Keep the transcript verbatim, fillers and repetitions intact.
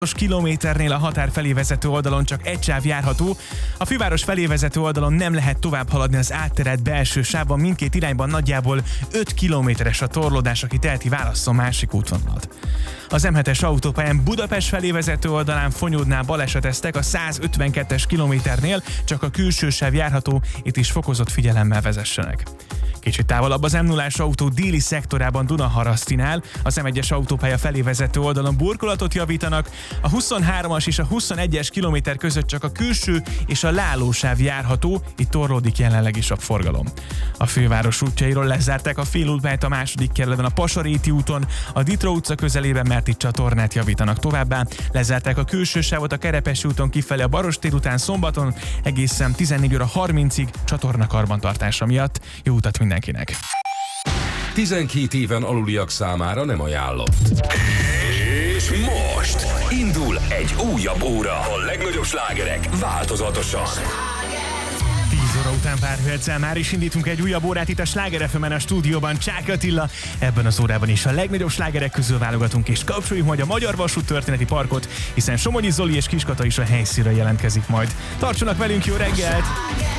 kilométernél a határ felé vezető oldalon csak egy sáv járható, a főváros felé vezető oldalon nem lehet tovább haladni az átterelt belső sávban, mindkét irányban nagyjából öt kilométeres a torlódás, aki teheti, válasszon másik útvonalat. Az em hetes autópályán Budapest felé vezető oldalán Fonyódnál baleseteztek, a százötvenkettes kilométernél csak a külső sáv járható, itt is fokozott figyelemmel vezessenek. Kicsit távolabb az em nullás autó déli szektorában Dunaharasztinál, az em egyes autópálya felé vezető oldalon burkolatot javítanak, a huszonhármas és a huszonegyes kilométer között csak a külső és a lálósáv járható, itt torlódik jelenleg is a forgalom. A főváros útjairól lezárták a félútpályát a második kerületben a Pasaréti úton, a Ditró utca közelében, mert itt csatornát javítanak továbbá, lezárták a külső sávot a Kerepesi úton kifelé a Barostér után szombaton, egészen tizennégy óra harmincig csatorna karbantartása miatt. Jó utat mindenkinek! tizenkét éven aluliak számára nem ajánlott. És most indul egy újabb óra. A legnagyobb slágerek változatosan. tíz óra után pár perccel már is indítunk egy újabb órát itt a Sláger ef emen a stúdióban. Csák Attila, ebben az órában is a legnagyobb slágerek közül válogatunk, és kapcsoljuk majd a Magyar Vasút történeti parkot, hiszen Somogyi Zoli és Kiskata is a helyszínre jelentkezik majd. Tartsanak velünk, jó reggelt!